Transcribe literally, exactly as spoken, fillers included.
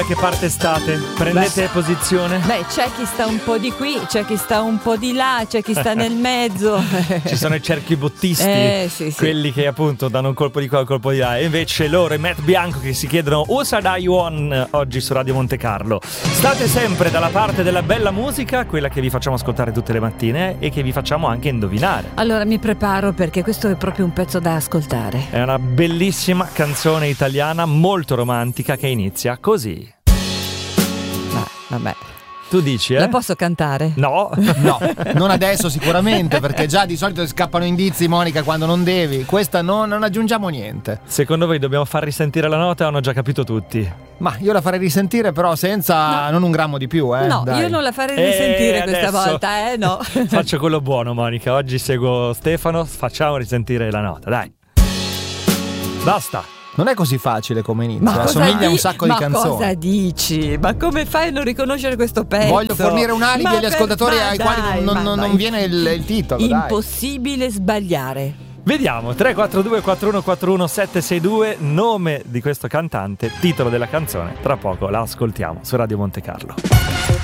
Che parte state? Prendete Beh, posizione? Beh, c'è chi sta un po' di qui, c'è chi sta un po' di là, c'è chi sta nel mezzo. Ci sono i cerchi bottisti, eh, sì, sì. quelli che appunto danno un colpo di qua, un colpo di là. E invece loro e Matt Bianco che si chiedono Who Said I Won oggi su Radio Monte Carlo. State sempre dalla parte della bella musica, quella che vi facciamo ascoltare tutte le mattine e che vi facciamo anche indovinare. Allora mi preparo perché questo è proprio un pezzo da ascoltare. È una bellissima canzone italiana molto romantica che inizia così. Ma, vabbè. Tu dici, eh? La posso cantare? No. No, non adesso sicuramente, perché già di solito scappano indizi, Monica, quando non devi. Questa no, non aggiungiamo niente. Secondo voi dobbiamo far risentire la nota o hanno già capito tutti? Ma io la farei risentire, però senza No. non un grammo di più, eh. No, Dai. io non la farei Eh, risentire questa adesso volta, eh no. Faccio quello buono, Monica. Oggi seguo Stefano, facciamo risentire la nota, dai. Basta. Non è così facile come inizia, Ma cosa assomiglia a un di- sacco di ma canzoni. cosa dici? Ma come fai a non riconoscere questo pezzo? Voglio fornire un alibi Ma agli per- ascoltatori ma ai dai, quali non, ma non- dai. non viene il, il titolo. dai. Impossibile sbagliare. Vediamo, tre quattro due quattro uno quattro uno sette sei due, nome di questo cantante, titolo della canzone. Tra poco la ascoltiamo su Radio Monte Carlo.